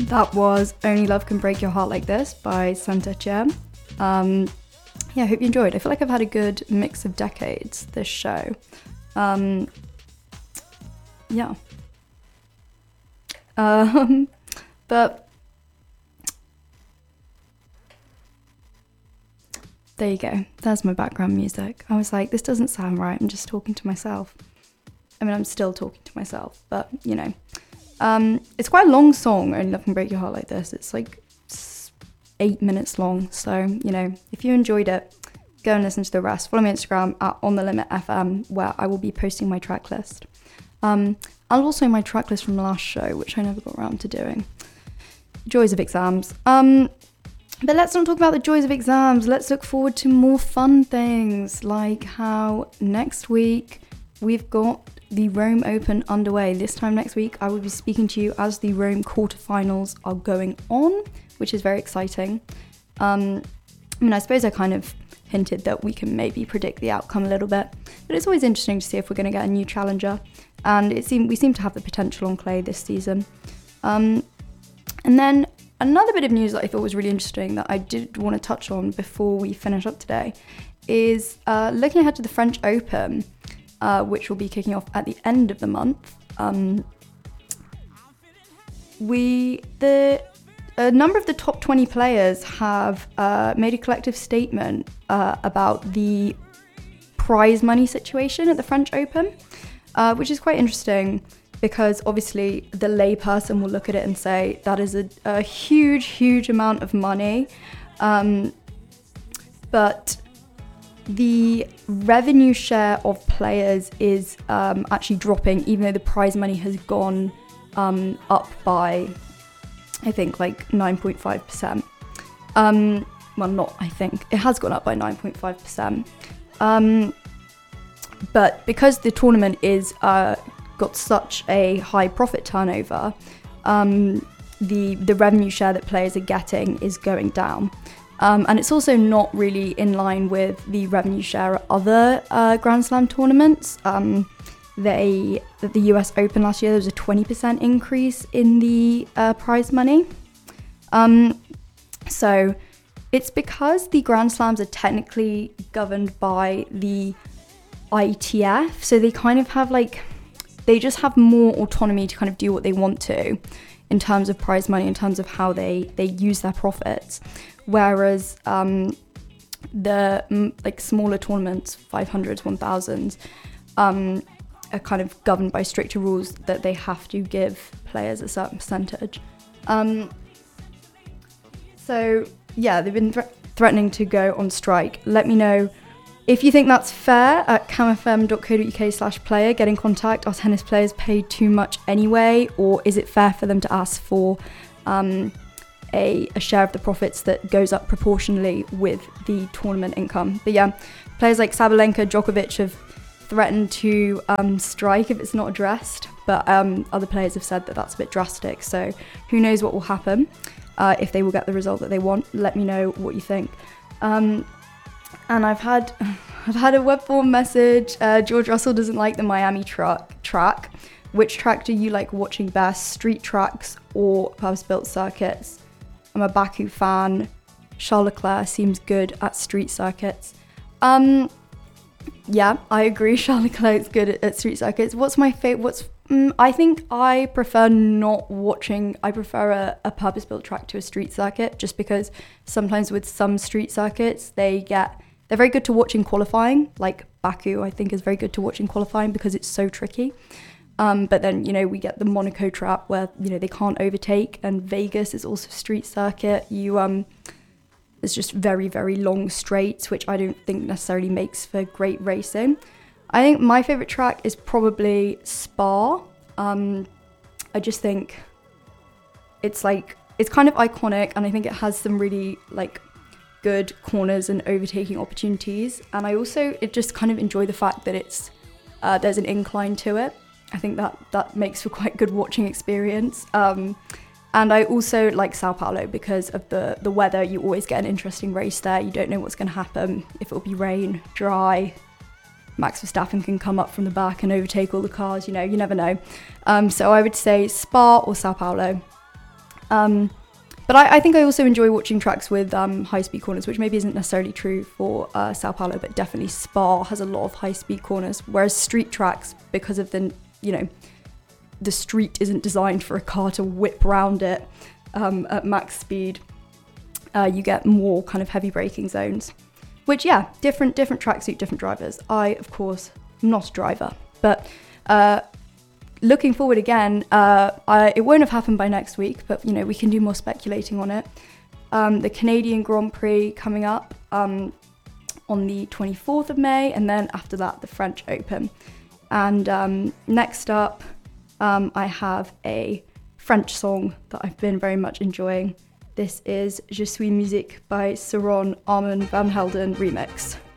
That was Only Love Can Break Your Heart Like This by Santa Chia. Yeah, I hope you enjoyed. I feel like I've had a good mix of decades this show. Yeah. But there you go. That's my background music. I was like, this doesn't sound right. I'm just talking to myself. I mean, I'm still talking to myself, but you know. It's quite a long song, Only Love Can Break Your Heart Like This. It's like 8 minutes long. So, you know, if you enjoyed it, go and listen to the rest. Follow me on Instagram at OnTheLimitFM, where I will be posting my track list. And also my track list from the last show, which I never got around to doing. Joys of exams. But let's not talk about the joys of exams. Let's look forward to more fun things, like how next week we've got the Rome Open underway. This time next week, I will be speaking to you as the Rome quarterfinals are going on, which is very exciting. I mean, I suppose I kind of hinted that we can maybe predict the outcome a little bit, but it's always interesting to see if we're going to get a new challenger, and we seem to have the potential on clay this season. And then another bit of news that I thought was really interesting that I did want to touch on before we finish up today is looking ahead to the French Open, which will be kicking off at the end of the month. A number of the top 20 players have made a collective statement about the prize money situation at the French Open, which is quite interesting because obviously the layperson will look at it and say that is a huge, huge amount of money. But the revenue share of players is actually dropping, even though the prize money has gone up by, I think, like 9.5%. Well, not I think. It has gone up by 9.5%. But because the tournament is got such a high profit turnover, the revenue share that players are getting is going down. And it's also not really in line with the revenue share at other Grand Slam tournaments. At the US Open last year, there was a 20% increase in the prize money. So it's because the Grand Slams are technically governed by the ITF, so they kind of have they just have more autonomy to kind of do what they want to in terms of prize money, in terms of how they use their profits. Whereas the smaller tournaments, 500s, 1000s, are kind of governed by stricter rules that they have to give players a certain percentage. So yeah, they've been threatening to go on strike. Let me know if you think that's fair at camfm.co.uk/player. Get in contact. Are tennis players paid too much anyway, or is it fair for them to ask for a share of the profits that goes up proportionally with the tournament income? But yeah, players like Sabalenka, Djokovic have threatened to strike if it's not addressed, but other players have said that that's a bit drastic, so who knows what will happen, if they will get the result that they want. Let me know what you think. And I've had a web form message. George Russell doesn't like the Miami track. Which track do you like watching best? Street tracks or purpose-built circuits? I'm a Baku fan. Charles Leclerc seems good at street circuits. Yeah, I agree. Charles Leclerc is good at street circuits. What's my favorite? I think I prefer not watching. I prefer a purpose-built track to a street circuit, just because sometimes with some street circuits they're very good to watch in qualifying. Like Baku, I think, is very good to watch in qualifying because it's so tricky. But then, we get the Monaco trap where, they can't overtake, and Vegas is also a street circuit. There's just very, very long straights, which I don't think necessarily makes for great racing. I think my favourite track is probably Spa. I just think it's kind of iconic, and I think it has some really good corners and overtaking opportunities. And I also just kind of enjoy the fact that it's there's an incline to it. I think that makes for quite good watching experience. And I also like Sao Paulo because of the weather. You always get an interesting race there. You don't know what's going to happen, if it'll be rain, dry. Max Verstappen can come up from the back and overtake all the cars, you never know. So I would say Spa or Sao Paulo. But I think I also enjoy watching tracks with high-speed corners, which maybe isn't necessarily true for Sao Paulo, but definitely Spa has a lot of high-speed corners, whereas street tracks, because of the, the street isn't designed for a car to whip round it at max speed, you get more kind of heavy braking zones, which, different tracks suit different drivers. I, of course, am not a driver, but looking forward again, it won't have happened by next week, but we can do more speculating on it. The Canadian Grand Prix coming up on the 24th of May, and then after that the French Open. And next up, I have a French song that I've been very much enjoying. This is Je suis musique by Saron Armand Van Helden remix.